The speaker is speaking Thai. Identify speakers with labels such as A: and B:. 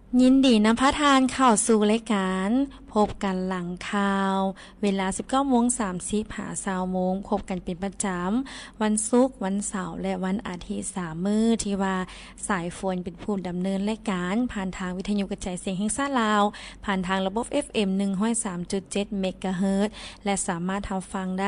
A: ยินดีนำพระทานเข้าสู่รายการพบกันหลังข่าวเวลา 19:30 หา 20:00 นพบกันเป็นประจำวันศุกร์วันเสาร์และวันอาทิตย์3มื้อที่ว่าสายฝนเป็นผู้ดำเนินรายการผ่านทางวิทยุกระจายเสียงแห่งชาติลาวผ่านทางระบบ FM 103.7 เมกะเฮิรตซ์และสามารถรับฟังได้